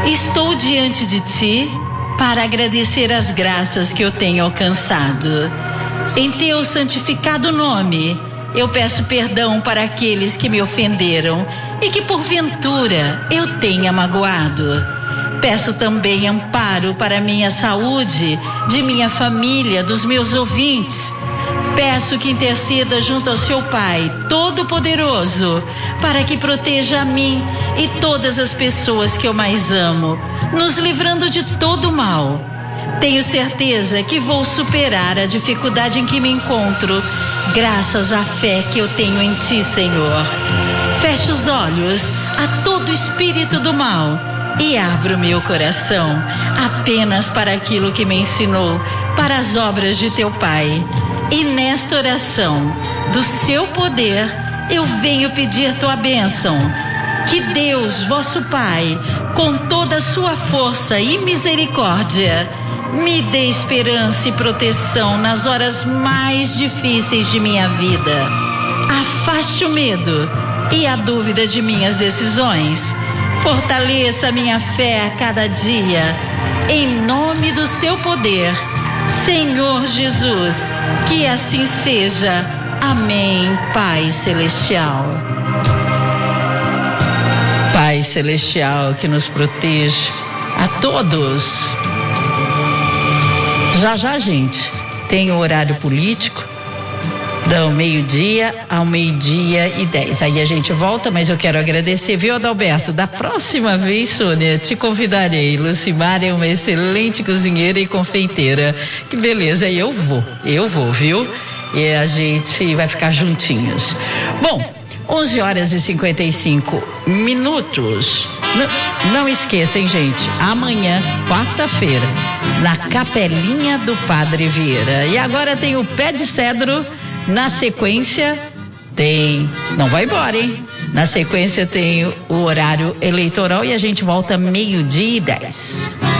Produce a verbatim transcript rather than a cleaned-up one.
Estou diante de ti para agradecer as graças que eu tenho alcançado. Em teu santificado nome, eu peço perdão para aqueles que me ofenderam e que porventura eu tenha magoado. Peço também amparo para minha saúde, de minha família, dos meus ouvintes. Peço que interceda junto ao seu Pai Todo-Poderoso para que proteja a mim e todas as pessoas que eu mais amo, nos livrando de todo mal. Tenho certeza que vou superar a dificuldade em que me encontro, graças à fé que eu tenho em Ti, Senhor. Fecho os olhos a todo espírito do mal e abro meu coração apenas para aquilo que me ensinou, para as obras de Teu Pai. E nesta oração do Seu poder, eu venho pedir Tua bênção. Que Deus, vosso Pai, com toda a sua força e misericórdia, me dê esperança e proteção nas horas mais difíceis de minha vida. Afaste o medo e a dúvida de minhas decisões. Fortaleça minha fé a cada dia. Em nome do Seu poder, Senhor Jesus, que assim seja. Amém, Pai Celestial. Pai Celestial, que nos proteja a todos. Já já, gente, tem o horário político do meio-dia ao meio-dia e dez. Aí a gente volta, mas eu quero agradecer, viu, Adalberto? Da próxima vez, Sônia, te convidarei. Lucimar é uma excelente cozinheira e confeiteira. Que beleza, e eu vou, eu vou, viu? E a gente vai ficar juntinhos. Bom, onze horas e cinquenta e cinco minutos. Não, não esqueçam, gente, amanhã, quarta-feira, na Capelinha do Padre Vieira. E agora tem o Pé de Cedro. Na sequência tem, não vai embora, hein? Na sequência tem o horário eleitoral e a gente volta meio-dia e dez.